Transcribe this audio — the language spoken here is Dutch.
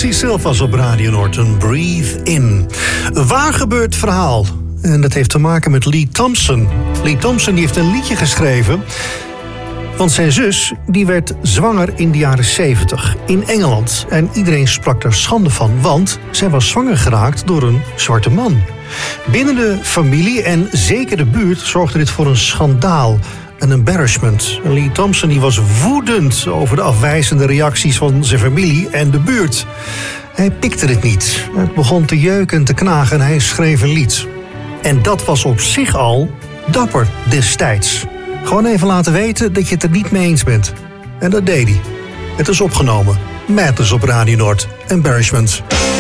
Lucy Silvas op Radio Noord, een Breathe In. Een waar gebeurd verhaal. En dat heeft te maken met Lee Thompson. Lee Thompson die heeft een liedje geschreven. Want zijn zus die werd zwanger in de jaren 70 in Engeland. En iedereen sprak er schande van, want zij was zwanger geraakt door een zwarte man. Binnen de familie en zeker de buurt zorgde dit voor een schandaal. Een embarrassment. Lee Thompson die was woedend over de afwijzende reacties van zijn familie en de buurt. Hij pikte het niet. Het begon te jeuken en te knagen en hij schreef een lied. En dat was op zich al dapper destijds. Gewoon even laten weten dat je het er niet mee eens bent. En dat deed hij. Het is opgenomen. Madness op Radio Noord. Embarrassment.